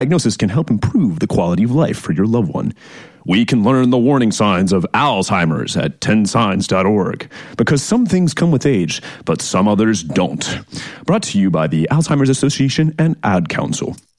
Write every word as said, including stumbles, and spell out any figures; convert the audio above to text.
Diagnosis can help improve the quality of life for your loved one. We can learn the warning signs of Alzheimer's at ten signs dot org, because some things come with age, but some others don't. Brought to you by the Alzheimer's Association and Ad Council.